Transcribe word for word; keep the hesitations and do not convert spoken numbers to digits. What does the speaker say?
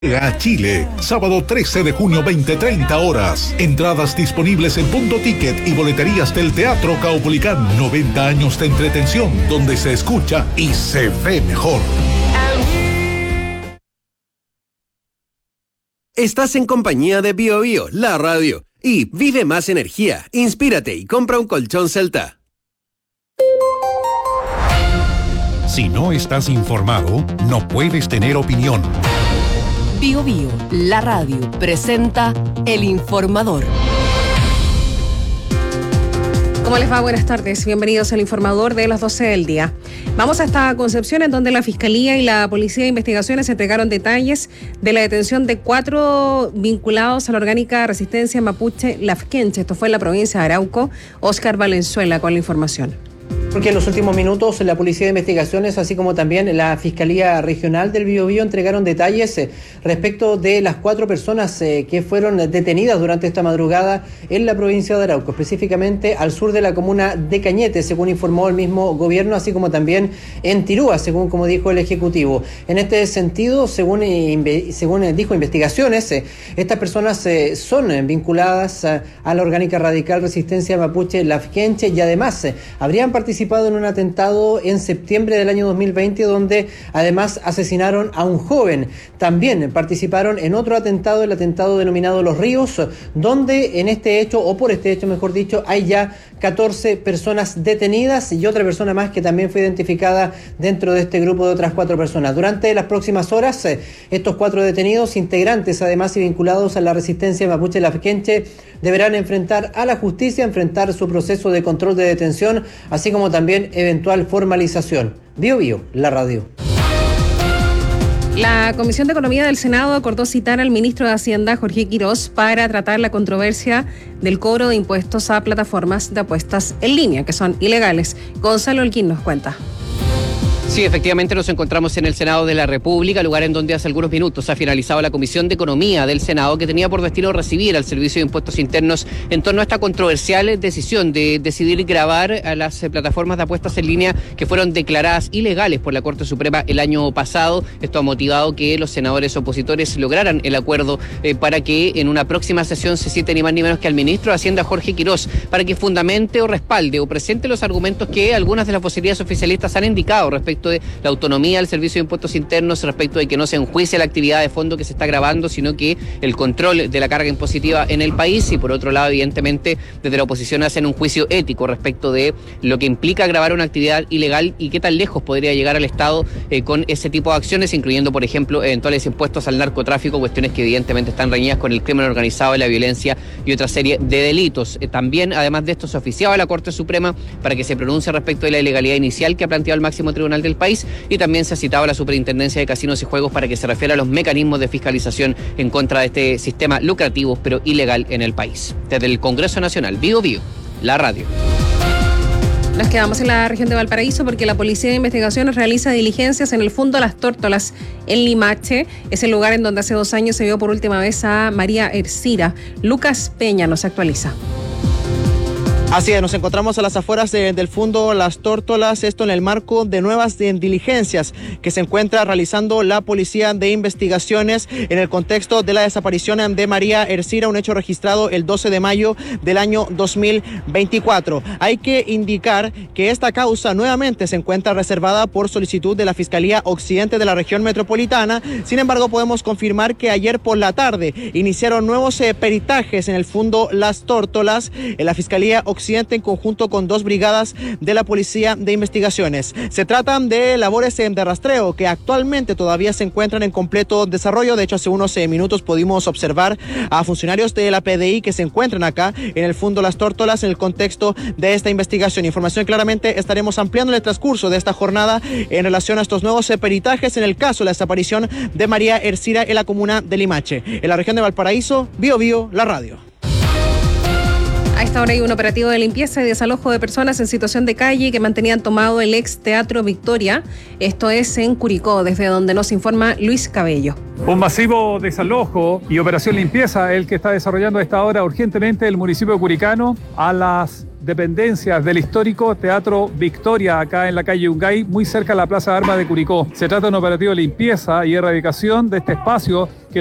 Llega a Chile, sábado trece de junio, veinte treinta horas. Entradas disponibles en Punto Ticket y boleterías del Teatro Caupolicán. noventa años de entretención, donde se escucha y se ve mejor. Estás en compañía de Bio Bio, la radio. Y vive más energía, inspírate y compra un colchón Celta. Si no estás informado, no puedes tener opinión. Bio Bio, la radio, presenta El Informador. ¿Cómo les va? Buenas tardes. Bienvenidos al Informador de las doce del día. Vamos hasta Concepción, en donde la Fiscalía y la Policía de Investigaciones entregaron detalles de la detención de cuatro vinculados a la orgánica Resistencia Mapuche Lafkenche. Esto fue en la provincia de Arauco. Óscar Valenzuela con la información. Porque en los últimos minutos la Policía de Investigaciones, así como también la Fiscalía Regional del Biobío, entregaron detalles eh, respecto de las cuatro personas eh, que fueron detenidas durante esta madrugada en la provincia de Arauco, específicamente al sur de la comuna de Cañete, según informó el mismo gobierno, así como también en Tirúa, según como dijo el Ejecutivo. En este sentido, según, eh, según dijo Investigaciones, eh, estas personas eh, son eh, vinculadas eh, a la orgánica radical Resistencia Mapuche Lafkenche y además eh, habrían participado en un atentado en septiembre del año dos mil veinte, donde además asesinaron a un joven. También participaron en otro atentado, el atentado denominado Los Ríos, donde en este hecho, o por este hecho mejor dicho, hay ya catorce personas detenidas y otra persona más que también fue identificada dentro de este grupo de otras cuatro personas. Durante las próximas horas, estos cuatro detenidos, integrantes además y vinculados a la Resistencia Mapuche Lafkenche, deberán enfrentar a la justicia, enfrentar su proceso de control de detención, así como también eventual formalización. Bio Bio, la radio. La Comisión de Economía del Senado acordó citar al ministro de Hacienda, Jorge Quirós, para tratar la controversia del cobro de impuestos a plataformas de apuestas en línea, que son ilegales. Gonzalo Holguín nos cuenta. Sí, efectivamente nos encontramos en el Senado de la República, lugar en donde hace algunos minutos ha finalizado la Comisión de Economía del Senado, que tenía por destino recibir al Servicio de Impuestos Internos en torno a esta controversial decisión de decidir grabar a las plataformas de apuestas en línea que fueron declaradas ilegales por la Corte Suprema el año pasado. Esto ha motivado que los senadores opositores lograran el acuerdo eh, para que en una próxima sesión se cite ni más ni menos que al ministro de Hacienda, Jorge Quirós, para que fundamente o respalde o presente los argumentos que algunas de las vocerías oficialistas han indicado respecto de la autonomía del Servicio de Impuestos Internos, respecto de que no se enjuicie la actividad de fondo que se está grabando, sino que el control de la carga impositiva en el país. Y por otro lado, evidentemente, desde la oposición hacen un juicio ético respecto de lo que implica grabar una actividad ilegal y qué tan lejos podría llegar al Estado eh, con ese tipo de acciones, incluyendo, por ejemplo, eventuales impuestos al narcotráfico, cuestiones que evidentemente están reñidas con el crimen organizado y la violencia y otra serie de delitos. Eh, también, además de esto, se oficiaba a la Corte Suprema para que se pronuncie respecto de la ilegalidad inicial que ha planteado el máximo tribunal del país, y también se ha citado a la Superintendencia de Casinos y Juegos para que se refiera a los mecanismos de fiscalización en contra de este sistema lucrativo pero ilegal en el país. Desde el Congreso Nacional, Bio Bio, la radio. Nos quedamos en la región de Valparaíso porque la Policía de Investigaciones realiza diligencias en el Fundo Las Tórtolas en Limache. Es el lugar en donde hace dos años se vio por última vez a María Ercira. Lucas Peña nos actualiza. Así es, nos encontramos a las afueras de, del Fundo Las Tórtolas, esto en el marco de nuevas de, diligencias que se encuentra realizando la Policía de Investigaciones en el contexto de la desaparición de María Ercira, un hecho registrado el doce de mayo del año dos mil veinticuatro. Hay que indicar que esta causa nuevamente se encuentra reservada por solicitud de la Fiscalía Occidente de la región metropolitana. Sin embargo, podemos confirmar que ayer por la tarde iniciaron nuevos eh, peritajes en el Fundo Las Tórtolas en la Fiscalía Occidente en conjunto con dos brigadas de la Policía de Investigaciones. Se tratan de labores de rastreo que actualmente todavía se encuentran en completo desarrollo. De hecho, hace unos eh, minutos pudimos observar a funcionarios de la P D I que se encuentran acá en el Fundo Las Tórtolas en el contexto de esta investigación. Información claramente estaremos ampliando en el transcurso de esta jornada en relación a estos nuevos eh, peritajes en el caso de la desaparición de María Ercira en la comuna de Limache. En la región de Valparaíso, Bio Bio, la radio. A esta hora hay un operativo de limpieza y desalojo de personas en situación de calle que mantenían tomado el ex Teatro Victoria. Esto es en Curicó, desde donde nos informa Luis Cabello. Un masivo desalojo y operación limpieza el que está desarrollando a esta hora urgentemente el municipio de Curicano a las dependencias del histórico Teatro Victoria, acá en la calle Yungay, muy cerca de la Plaza de Armas de Curicó. Se trata de un operativo de limpieza y erradicación de este espacio que